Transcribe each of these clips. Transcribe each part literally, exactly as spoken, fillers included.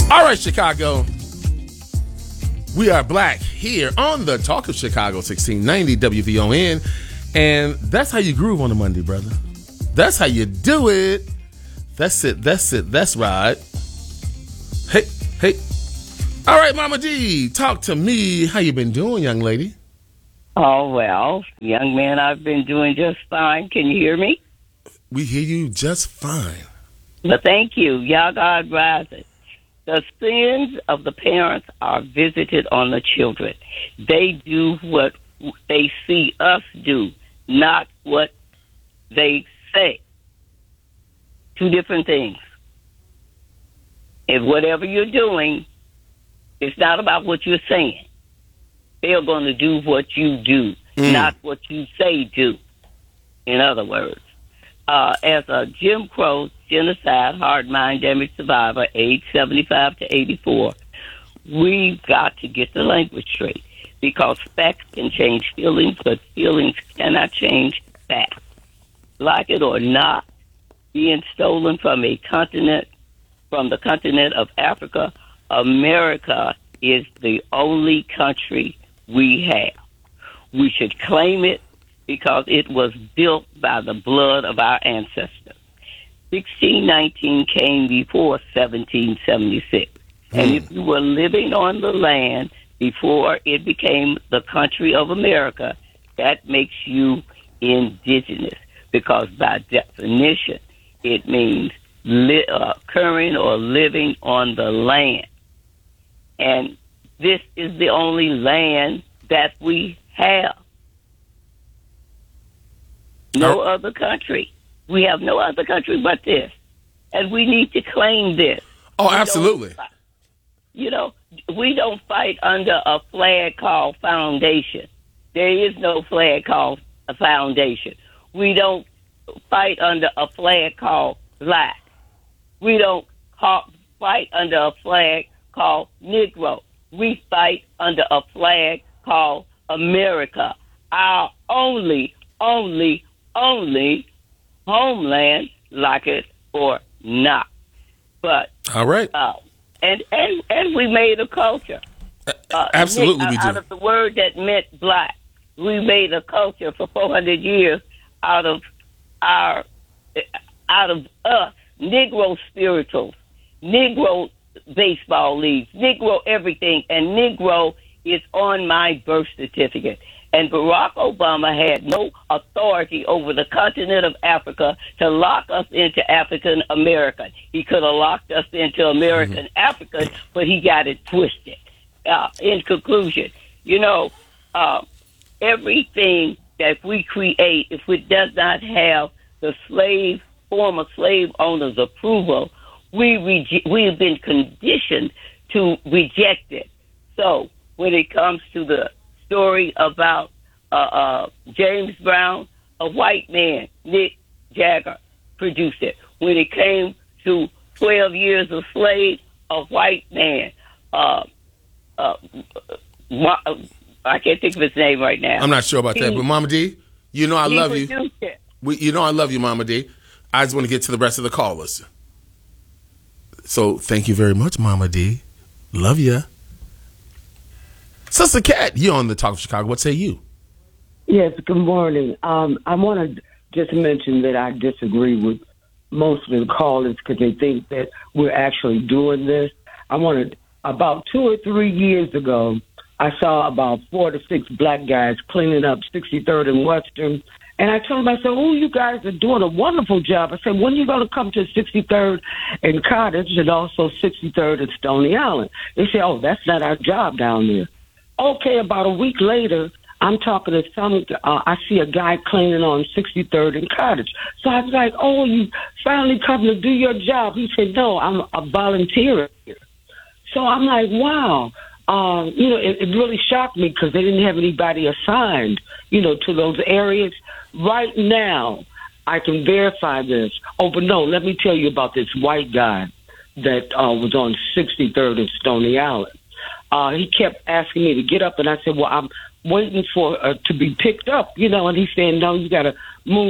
All right, Chicago. We are black here on the Talk of Chicago, sixteen ninety W V O N. And that's how you groove on a Monday, brother. That's how you do it. That's it. That's it. That's right. Hey, hey. All right, Mama D, talk to me. How you been doing, young lady? Oh, well, young man, I've been doing just fine. Can you hear me? We hear you just fine. Well, thank you. Yah God rises. The sins of the parents are visited on the children. They do what they see us do, not what they say. Two different things. If whatever you're doing, it's not about what you're saying. They're going to do what you do, mm. not what you say do. In other words, uh, as a Jim Crow genocide hard mind damage survivor, age seventy-five to eighty-four, we've got to get the language straight, because facts can change feelings, but feelings cannot change facts. Like it or not, being stolen from a continent, from the continent of Africa, America is the only country we have. We should claim it because it was built by the blood of our ancestors. sixteen nineteen came before seventeen seventy-six. Mm. And if you were living on the land before it became the country of America, that makes you indigenous, because by definition, it means li- uh, occurring or living on the land. And this is the only land that we have. No oh. other country. We have no other country but this. And we need to claim this. Oh, we absolutely. You know, we don't fight under a flag called foundation. There is no flag called a foundation. We don't fight under a flag called black. We don't call, fight under a flag called Negro. We fight under a flag called America, our only, only, only homeland, like it or not. But all right, uh, and and and we made a culture. Uh, Absolutely, we do. Out of the word that meant black, we made a culture for four hundred years out of our, out of us, Negro spirituals, Negro baseball leagues, Negro everything, and Negro is on my birth certificate. And Barack Obama had no authority over the continent of Africa to lock us into African American. He could have locked us into American mm-hmm. African, but he got it twisted. Uh, in conclusion, you know, uh, everything that we create, if it does not have the slave, former slave owner's approval, we rege- we have been conditioned to reject it. So when it comes to the story about uh, uh, James Brown, a white man, Nick Jagger, produced it. When it came to twelve years of slave, a white man, uh, uh, I can't think of his name right now. I'm not sure about he, that, but Mama D, you know I love you. It. We, you know I love you, Mama D. I just want to get to the rest of the callers. So thank you very much, Mama D. Love ya. Sister Cat, you on the Talk of Chicago. What say you? Yes, good morning. Um, I want to just mention that I disagree with most of the callers because they think that we're actually doing this. I wanted, about two or three years ago, I saw about four to six black guys cleaning up sixty-third and Western. And I told them, I said, oh, you guys are doing a wonderful job. I said, when are you going to come to sixty-third and Cottage and also sixty-third and Stony Island? They said, oh, that's not our job down there. Okay, about a week later, I'm talking to some, uh, I see a guy cleaning on sixty-third and Cottage. So I was like, oh, you finally come to do your job. He said, no, I'm a volunteer here. So I'm like, wow. Uh, you know, it, it really shocked me because they didn't have anybody assigned, you know, to those areas. Right now, I can verify this. Oh, but no, let me tell you about this white guy that uh, was on sixty-third and Stony Island. Uh, he kept asking me to get up, and I said, well, I'm waiting for uh, to be picked up, you know, and he said, no, you got to move.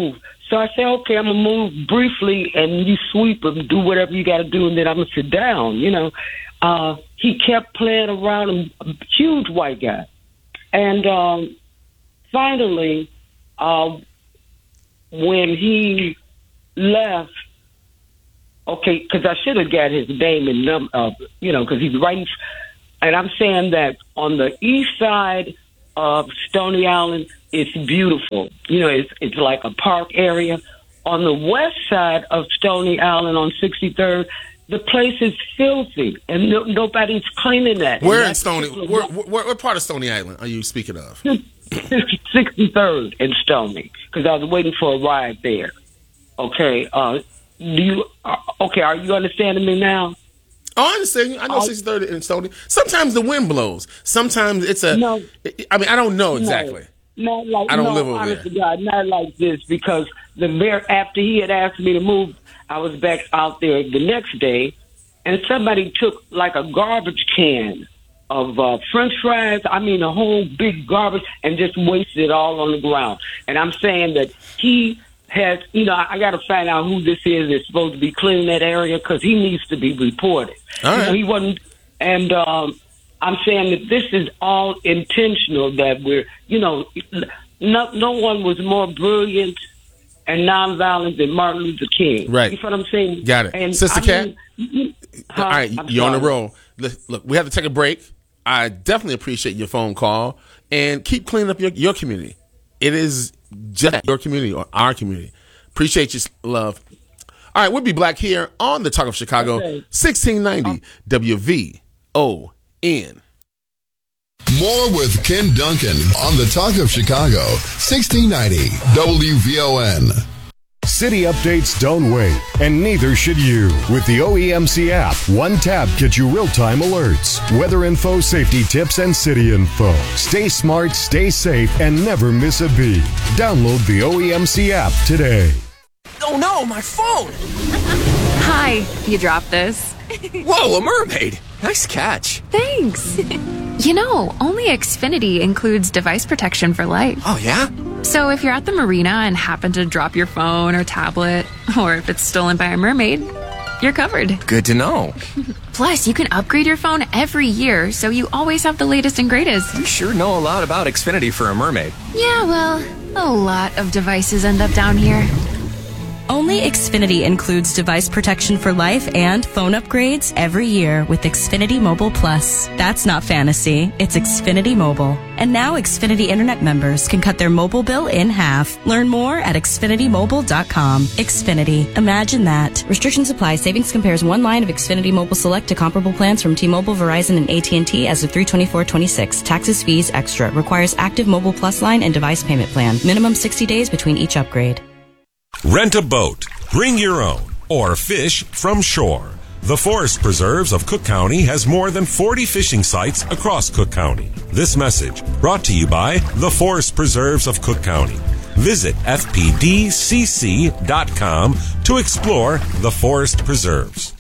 So I said, okay, I'm going to move briefly and you sweep and do whatever you got to do, and then I'm going to sit down, you know. Uh, he kept playing around, a huge white guy. And um, finally, uh, when he left, okay, because I should have got his name and number, uh, you know, because he's right. And I'm saying that on the east side of Stony Island, it's beautiful. You know, it's it's like a park area. On the west side of Stony Island on sixty-third, the place is filthy, and no, nobody's cleaning that. Where in Stony? Where, where, what part of Stony Island are you speaking of? sixty-third in Stony, because I was waiting for a ride there. Okay, uh, do you? Uh, okay, are you understanding me now? Oh, I understand you. I know sixty-third in Stony. Sometimes the wind blows. Sometimes it's a. No, I mean, I don't know exactly. No, not like, I don't no, live over honest there. to God, not like this, because the very after he had asked me to move, I was back out there the next day, and somebody took like a garbage can of uh, French fries. I mean, a whole big garbage, and just wasted it all on the ground. And I'm saying that he has, you know, I, I got to find out who this is that's supposed to be cleaning that area, because he needs to be reported. All right. You know, he wasn't, and um, I'm saying that this is all intentional, that we're, you know, no, no one was more brilliant and nonviolent than Martin Luther King. Right. You know what I'm saying? Got it. And Sister I Cat? mean, you, huh? All right, I'm you're on the sorry. roll. Look, look, we have to take a break. I definitely appreciate your phone call, and keep cleaning up your, your community. It is just your community or our community. Appreciate your love. All right, we'll be back here on the Talk of Chicago, Okay. sixteen ninety W V O N. More with Ken Duncan on the Talk of Chicago, sixteen ninety W V O N. City updates don't wait, and neither should you. With the O E M C app, one tap gets you real-time alerts, weather info, safety tips, and city info. Stay smart, stay safe, and never miss a beat. Download the O E M C app today. Oh no, my phone! Hi, you dropped this. Whoa, a mermaid! Nice catch. Thanks. You know, only Xfinity includes device protection for life. Oh yeah? So if you're at the marina and happen to drop your phone or tablet, or if it's stolen by a mermaid, you're covered. Good to know. Plus, you can upgrade your phone every year, so you always have the latest and greatest. You sure know a lot about Xfinity for a mermaid. Yeah, well, a lot of devices end up down here. Only Xfinity includes device protection for life and phone upgrades every year with Xfinity Mobile Plus. That's not fantasy, it's Xfinity Mobile. And now Xfinity Internet members can cut their mobile bill in half. Learn more at Xfinity Mobile dot com. Xfinity. Imagine that. Restrictions apply. Savings compares one line of Xfinity Mobile Select to comparable plans from T-Mobile, Verizon, and A T and T as of three twenty-four twenty-six. Taxes, fees, extra. Requires active Mobile Plus line and device payment plan. Minimum sixty days between each upgrade. Rent a boat, bring your own, or fish from shore. The Forest Preserves of Cook County has more than forty fishing sites across Cook County. This message brought to you by the Forest Preserves of Cook County. Visit F P D C C dot com to explore the Forest Preserves.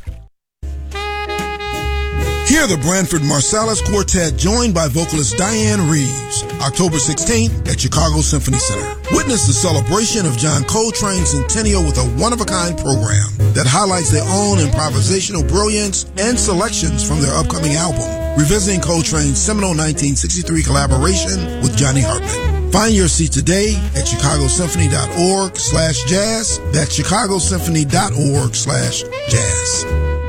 Hear the Branford Marsalis Quartet joined by vocalist Diane Reeves, October sixteenth at Chicago Symphony Center. Witness the celebration of John Coltrane's centennial with a one-of-a-kind program that highlights their own improvisational brilliance and selections from their upcoming album, revisiting Coltrane's seminal nineteen sixty-three collaboration with Johnny Hartman. Find your seat today at chicagosymphony.org slash jazz. That's chicagosymphony.org slash jazz.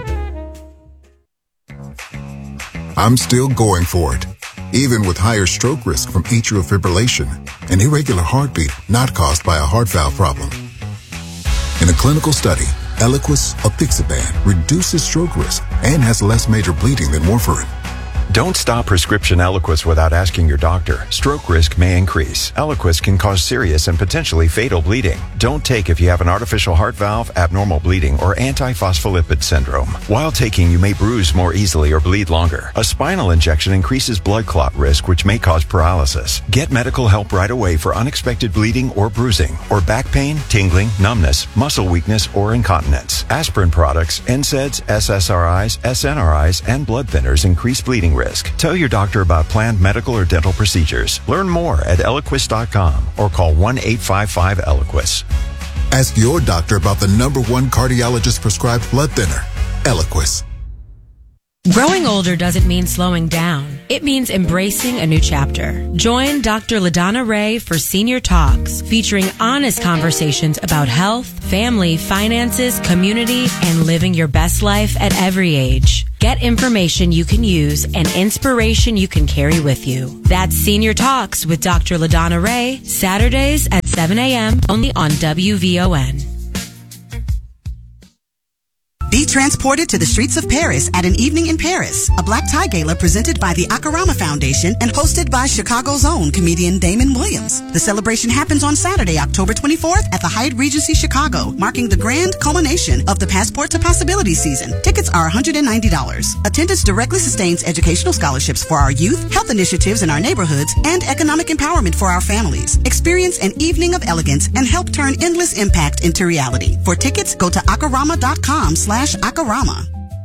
I'm still going for it, even with higher stroke risk from atrial fibrillation, an irregular heartbeat not caused by a heart valve problem. In a clinical study, Eliquis apixaban reduces stroke risk and has less major bleeding than warfarin. Don't stop prescription Eliquis without asking your doctor. Stroke risk may increase. Eliquis can cause serious and potentially fatal bleeding. Don't take if you have an artificial heart valve, abnormal bleeding, or antiphospholipid syndrome. While taking, you may bruise more easily or bleed longer. A spinal injection increases blood clot risk, which may cause paralysis. Get medical help right away for unexpected bleeding or bruising, or back pain, tingling, numbness, muscle weakness, or incontinence. Aspirin products, N SAIDs, S S R Is, S N R Is, and blood thinners increase bleeding risk. Tell your doctor about planned medical or dental procedures. Learn more at Eliquis dot com or call one eight five five Eliquis. Ask your doctor about the number one cardiologist prescribed blood thinner, Eliquis. Growing older doesn't mean slowing down. It means embracing a new chapter. Join Doctor LaDonna Ray for Senior Talks, featuring honest conversations about health, family, finances, community, and living your best life at every age. Get information you can use and inspiration you can carry with you. That's Senior Talks with Doctor LaDonna Ray, Saturdays at seven a.m. only on W V O N. Be transported to the streets of Paris at an evening in Paris, a black tie gala presented by the Akarama Foundation and hosted by Chicago's own comedian Damon Williams. The celebration happens on Saturday, October twenty-fourth at the Hyatt Regency Chicago, marking the grand culmination of the Passport to Possibility season. Tickets are one hundred ninety dollars. Attendance directly sustains educational scholarships for our youth, health initiatives in our neighborhoods, and economic empowerment for our families. Experience an evening of elegance and help turn endless impact into reality. For tickets, go to akarama.com slash Akarama.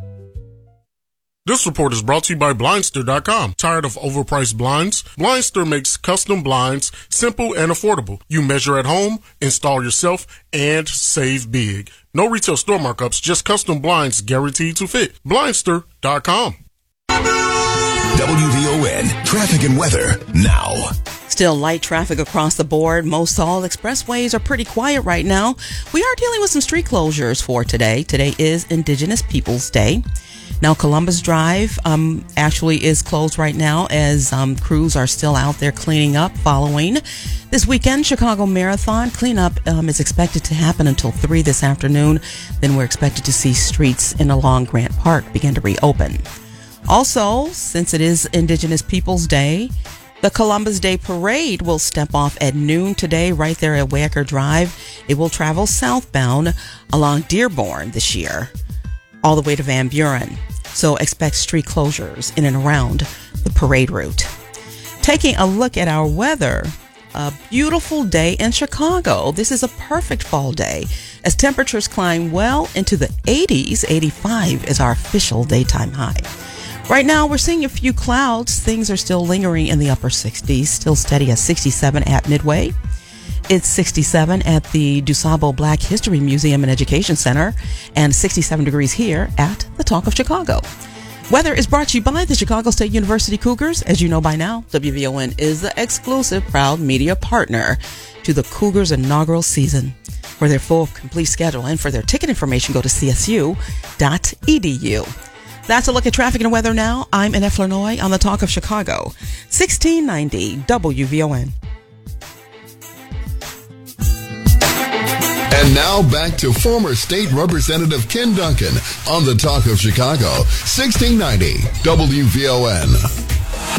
This report is brought to you by Blindster dot com. Tired of overpriced blinds? Blindster makes custom blinds simple and affordable. You measure at home, install yourself, and save big. No retail store markups, just custom blinds guaranteed to fit. Blindster dot com. W V O N traffic and weather now. Still light traffic across the board. Most all expressways are pretty quiet right now. We are dealing with some street closures for today. Today is Indigenous Peoples Day. Now, Columbus Drive um, actually is closed right now as um, crews are still out there cleaning up following this weekend Chicago Marathon. Cleanup um, is expected to happen until three this afternoon. Then we're expected to see streets in along Grant Park begin to reopen. Also, since it is Indigenous Peoples Day, the Columbus Day Parade will step off at noon today right there at Wacker Drive. It will travel southbound along Dearborn this year, all the way to Van Buren. So expect street closures in and around the parade route. Taking a look at our weather, a beautiful day in Chicago. This is a perfect fall day as temperatures climb well into the eighties. eighty-five is our official daytime high. Right now, we're seeing a few clouds. Things are still lingering in the upper sixties, still steady at sixty-seven at Midway. It's sixty-seven at the DuSable Black History Museum and Education Center and sixty-seven degrees here at the Talk of Chicago. Weather is brought to you by the Chicago State University Cougars. As you know by now, W V O N is the exclusive proud media partner to the Cougars' inaugural season. For their full, complete schedule and for their ticket information, go to c s u dot e d u. That's a look at traffic and weather now. I'm Annette Flurnoy on the Talk of Chicago, sixteen ninety W V O N. And now back to former State Representative Ken Duncan on the Talk of Chicago, sixteen ninety W V O N.